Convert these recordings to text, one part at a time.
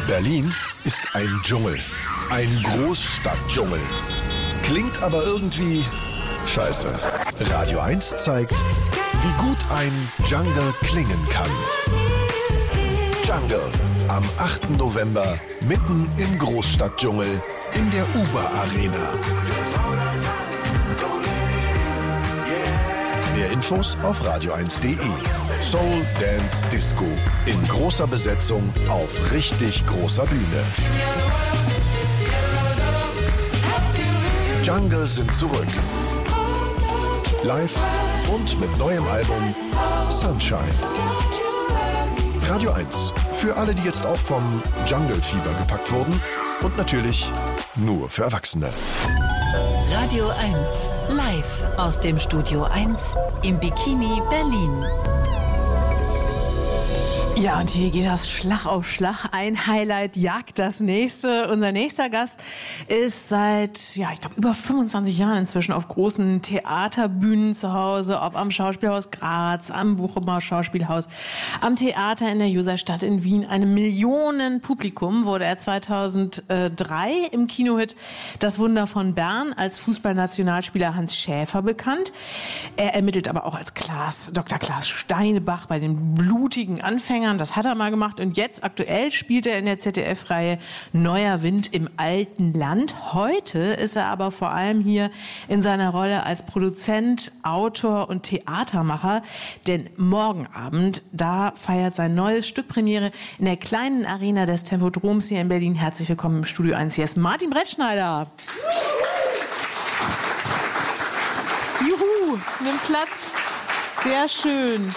Berlin ist ein Dschungel. Ein Großstadtdschungel. Klingt aber irgendwie scheiße. Radio 1 zeigt, wie gut ein Jungle klingen kann. Jungle. Am 8. November mitten im Großstadtdschungel in der UBA-Arena. Mehr Infos auf radio1.de. Soul Dance Disco in großer Besetzung auf richtig großer Bühne. Jungle sind zurück. Live und mit neuem Album Sunshine. Radio 1. Für alle, die jetzt auch vom Jungle-Fieber gepackt wurden. Und natürlich nur für Erwachsene. Radio 1. Live aus dem Studio 1 im Bikini Berlin. Ja, und hier geht das Schlag auf Schlag. Ein Highlight jagt das nächste. Unser nächster Gast ist seit, ich glaube, über 25 Jahren inzwischen auf großen Theaterbühnen zu Hause, ob am Schauspielhaus Graz, am Bochumer Schauspielhaus, am Theater in der Juserstadt in Wien. Einem Millionenpublikum wurde er 2003 im Kinohit Das Wunder von Bern als Fußballnationalspieler Hans Schäfer bekannt. Er ermittelt aber auch als Dr. Klaas Steinebach bei den blutigen Anfängern. Das hat er mal gemacht und jetzt aktuell spielt er in der ZDF-Reihe Neuer Wind im alten Land. Heute ist er aber vor allem hier in seiner Rolle als Produzent, Autor und Theatermacher, denn morgen Abend, da feiert sein neues Stück Premiere in der kleinen Arena des Tempodroms hier in Berlin. Herzlich willkommen im Studio 1. Hier ist Martin Brettschneider. Juhu, nimm Platz. Sehr schön.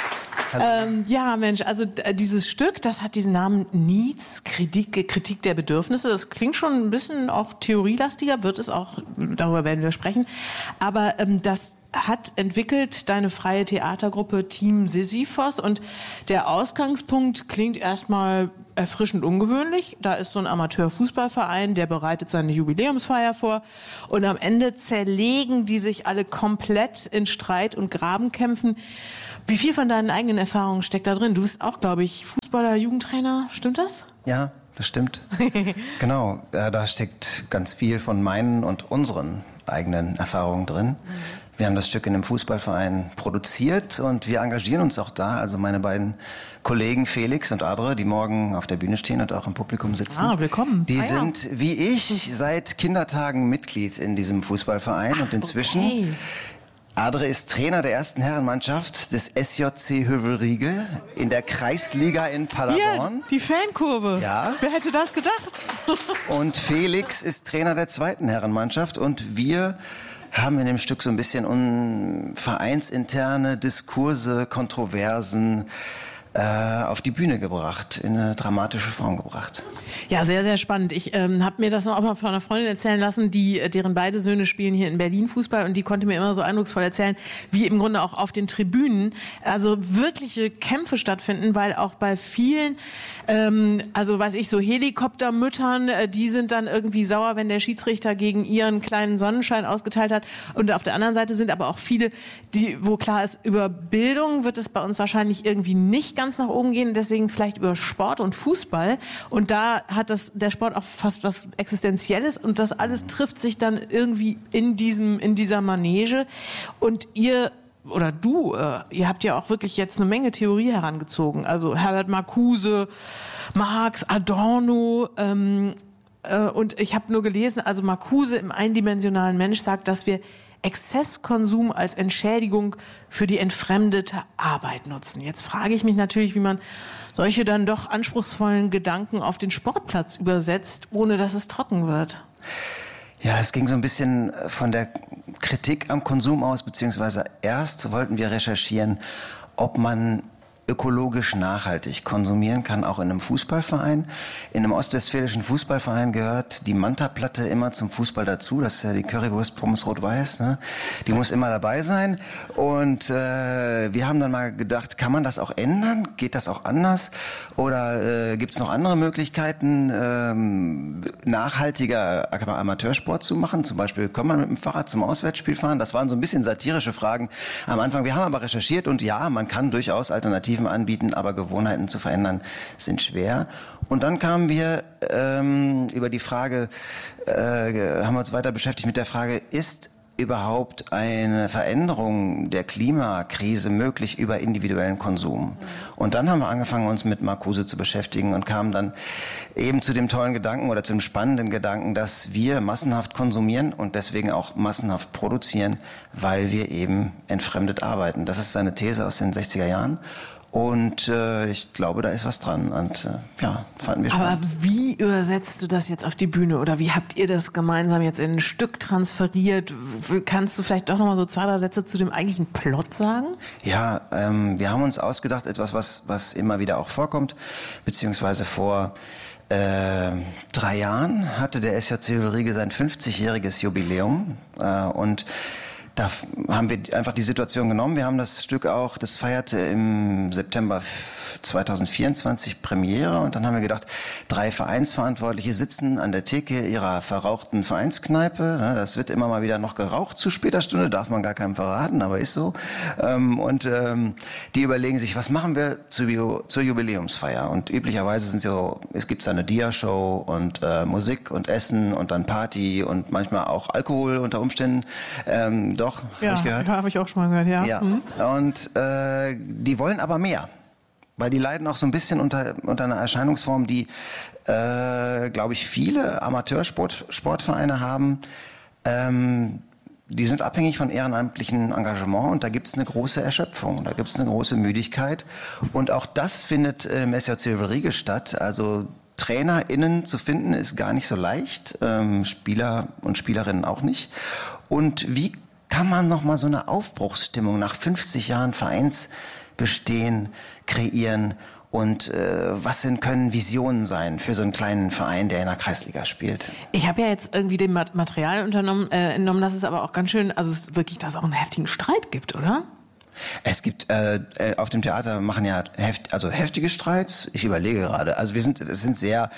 Ja, Mensch, also dieses Stück, das hat diesen Namen Needs, Kritik der Bedürfnisse. Das klingt schon ein bisschen auch theorielastiger, wird es auch, darüber werden wir sprechen. Aber das hat entwickelt deine freie Theatergruppe Team Sisyphos und der Ausgangspunkt klingt erstmal erfrischend ungewöhnlich. Da ist so ein Amateurfußballverein, der bereitet seine Jubiläumsfeier vor und am Ende zerlegen die sich alle komplett in Streit und Grabenkämpfen. Wie viel von deinen eigenen Erfahrungen steckt da drin? Du bist auch, glaube ich, Fußballer, Jugendtrainer. Stimmt das? Ja, das stimmt. Genau, da steckt ganz viel von meinen und unseren eigenen Erfahrungen drin. Wir haben das Stück in einem Fußballverein produziert und wir engagieren uns auch da. Also meine beiden Kollegen Felix und Adre, die morgen auf der Bühne stehen und auch im Publikum sitzen. Willkommen. Die sind, wie ich, seit Kindertagen Mitglied in diesem Fußballverein. Und inzwischen... Okay. Adre ist Trainer der ersten Herrenmannschaft des SJC Hövelriegel in der Kreisliga in Paderborn. Ja, die Fankurve. Ja. Wer hätte das gedacht? Und Felix ist Trainer der zweiten Herrenmannschaft und wir haben in dem Stück so ein bisschen vereinsinterne Diskurse, Kontroversen auf die Bühne gebracht, in eine dramatische Form gebracht. Ja, sehr, sehr spannend. Ich habe mir das auch mal von einer Freundin erzählen lassen, deren beide Söhne spielen hier in Berlin Fußball und die konnte mir immer so eindrucksvoll erzählen, wie im Grunde auch auf den Tribünen also wirkliche Kämpfe stattfinden, weil auch bei vielen, so Helikoptermüttern, die sind dann irgendwie sauer, wenn der Schiedsrichter gegen ihren kleinen Sonnenschein ausgeteilt hat und auf der anderen Seite sind aber auch viele, wo klar ist, über Bildung wird es bei uns wahrscheinlich irgendwie nicht ganz nach oben gehen, deswegen vielleicht über Sport und Fußball. Und da hat der Sport auch fast was Existenzielles und das alles trifft sich dann irgendwie in dieser Manege. Und ihr habt ja auch wirklich jetzt eine Menge Theorie herangezogen. Also Herbert Marcuse, Marx, Adorno, und ich habe nur gelesen, also Marcuse im eindimensionalen Mensch sagt, dass wir Exzesskonsum als Entschädigung für die entfremdete Arbeit nutzen. Jetzt frage ich mich natürlich, wie man solche dann doch anspruchsvollen Gedanken auf den Sportplatz übersetzt, ohne dass es trocken wird. Ja, es ging so ein bisschen von der Kritik am Konsum aus, beziehungsweise erst wollten wir recherchieren, ob man ökologisch nachhaltig konsumieren kann, auch in einem Fußballverein. In einem ostwestfälischen Fußballverein gehört die Manta-Platte immer zum Fußball dazu. Das ist ja die Currywurst Pommes Rot-Weiß. Ne? Die muss immer dabei sein. Und wir haben dann mal gedacht, kann man das auch ändern? Geht das auch anders? Oder gibt es noch andere Möglichkeiten, nachhaltiger Amateursport zu machen? Zum Beispiel, kann man mit dem Fahrrad zum Auswärtsspiel fahren? Das waren so ein bisschen satirische Fragen am Anfang. Wir haben aber recherchiert und ja, man kann durchaus alternative Alternativen anbieten, aber Gewohnheiten zu verändern sind schwer. Und dann kamen wir über die Frage, haben wir uns weiter beschäftigt mit der Frage, ist überhaupt eine Veränderung der Klimakrise möglich über individuellen Konsum? Und dann haben wir angefangen, uns mit Marcuse zu beschäftigen und kamen dann eben zu dem tollen Gedanken oder zum spannenden Gedanken, dass wir massenhaft konsumieren und deswegen auch massenhaft produzieren, weil wir eben entfremdet arbeiten. Das ist seine These aus den 60er Jahren. Und ich glaube, da ist was dran. Und fanden wir spannend. Aber wie übersetzt du das jetzt auf die Bühne? Oder wie habt ihr das gemeinsam jetzt in ein Stück transferiert? Kannst du vielleicht doch noch mal so 2, 3 Sätze zu dem eigentlichen Plot sagen? Ja, wir haben uns ausgedacht, etwas, was immer wieder auch vorkommt, beziehungsweise vor 3 Jahren hatte der SJC Ulrike sein 50-jähriges Jubiläum. Und da haben wir einfach die Situation genommen. Wir haben das Stück auch, das feierte im September 2024 Premiere. Und dann haben wir gedacht, 3 Vereinsverantwortliche sitzen an der Theke ihrer verrauchten Vereinskneipe. Das wird immer mal wieder noch geraucht zu später Stunde, darf man gar keinem verraten, aber ist so. Und die überlegen sich, was machen wir zur Jubiläumsfeier? Und üblicherweise es gibt eine Dia-Show und Musik und Essen und dann Party und manchmal auch Alkohol unter Umständen. Doch, habe ich gehört. Ja, habe ich auch schon mal gehört, ja. Mhm. Und die wollen aber mehr. Weil die leiden auch so ein bisschen unter einer Erscheinungsform, die, glaube ich, viele Amateursportvereine haben. Die sind abhängig von ehrenamtlichen Engagement und da gibt es eine große Erschöpfung, da gibt es eine große Müdigkeit. Und auch das findet im SJC Ulrike statt. Also TrainerInnen zu finden ist gar nicht so leicht, Spieler und Spielerinnen auch nicht. Und wie kann man nochmal so eine Aufbruchsstimmung nach 50 Jahren Vereinsbestehen kreieren und was können Visionen sein für so einen kleinen Verein, der in der Kreisliga spielt? Ich habe ja jetzt irgendwie dem Material entnommen, dass es aber auch ganz schön, also es wirklich, dass es auch einen heftigen Streit gibt, oder? Es gibt auf dem Theater machen ja heftige Streits. Ich überlege gerade. Also es sind sehr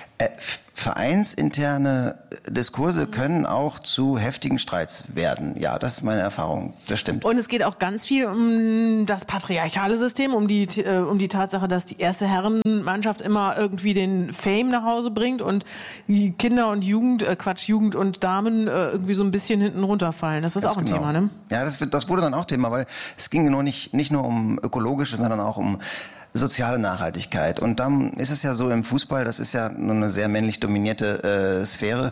vereinsinterne Diskurse können auch zu heftigen Streits werden. Ja, das ist meine Erfahrung. Das stimmt. Und es geht auch ganz viel um das patriarchale System, um die Tatsache, dass die erste Herrenmannschaft immer irgendwie den Fame nach Hause bringt und die Kinder und Jugend und Damen irgendwie so ein bisschen hinten runterfallen. Das ist ganz auch ein Thema, ne? Ja, das wurde dann auch Thema, weil es ging nicht nur um ökologische, sondern auch um soziale Nachhaltigkeit. Und dann ist es ja so im Fußball, das ist ja nur eine sehr männlich dominierte Sphäre.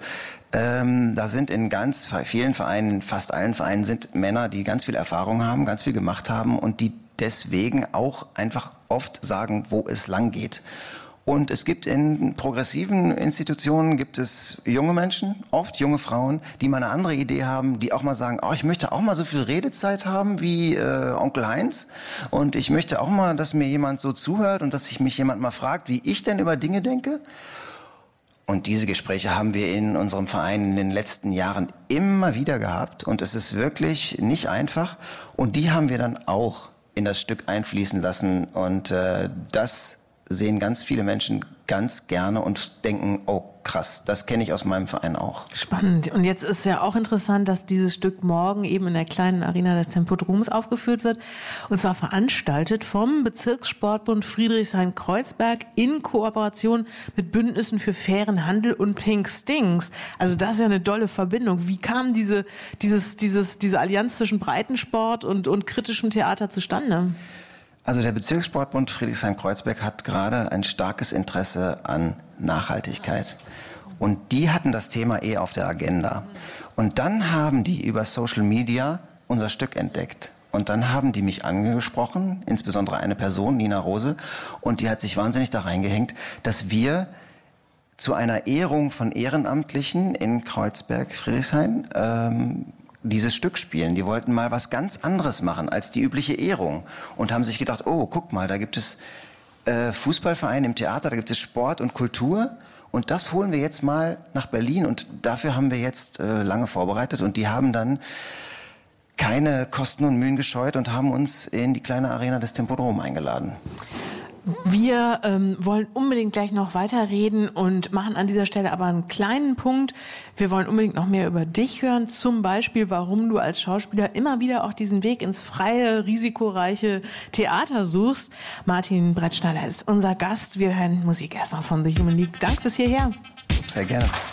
Da sind in ganz vielen Vereinen, fast allen Vereinen sind Männer, die ganz viel Erfahrung haben, ganz viel gemacht haben und die deswegen auch einfach oft sagen, wo es lang geht. Und es gibt in progressiven Institutionen gibt es junge Menschen, oft junge Frauen, die mal eine andere Idee haben, die auch mal sagen, ich möchte auch mal so viel Redezeit haben wie Onkel Heinz und ich möchte auch mal, dass mir jemand so zuhört und dass sich mich jemand mal fragt, wie ich denn über Dinge denke. Und diese Gespräche haben wir in unserem Verein in den letzten Jahren immer wieder gehabt und es ist wirklich nicht einfach und die haben wir dann auch in das Stück einfließen lassen und das sehen ganz viele Menschen ganz gerne und denken, oh krass, das kenne ich aus meinem Verein auch. Spannend. Und jetzt ist ja auch interessant, dass dieses Stück morgen eben in der kleinen Arena des Tempodroms aufgeführt wird. Und zwar veranstaltet vom Bezirkssportbund Friedrichshain-Kreuzberg in Kooperation mit Bündnissen für fairen Handel und Pink Stings. Also das ist ja eine dolle Verbindung. Wie kam diese Allianz zwischen Breitensport und kritischem Theater zustande? Also der Bezirkssportbund Friedrichshain-Kreuzberg hat gerade ein starkes Interesse an Nachhaltigkeit. Und die hatten das Thema auf der Agenda. Und dann haben die über Social Media unser Stück entdeckt. Und dann haben die mich angesprochen, insbesondere eine Person, Nina Rose, und die hat sich wahnsinnig da reingehängt, dass wir zu einer Ehrung von Ehrenamtlichen in Kreuzberg, Friedrichshain, dieses Stück spielen. Die wollten mal was ganz anderes machen als die übliche Ehrung und haben sich gedacht, oh, guck mal, da gibt es Fußballvereine im Theater, da gibt es Sport und Kultur und das holen wir jetzt mal nach Berlin und dafür haben wir jetzt lange vorbereitet und die haben dann keine Kosten und Mühen gescheut und haben uns in die kleine Arena des Tempodrom eingeladen. Wir wollen unbedingt gleich noch weiterreden und machen an dieser Stelle aber einen kleinen Punkt. Wir wollen unbedingt noch mehr über dich hören, zum Beispiel, warum du als Schauspieler immer wieder auch diesen Weg ins freie, risikoreiche Theater suchst. Martin Brettschneider ist unser Gast. Wir hören Musik erstmal von The Human League. Danke fürs hierher. Sehr gerne.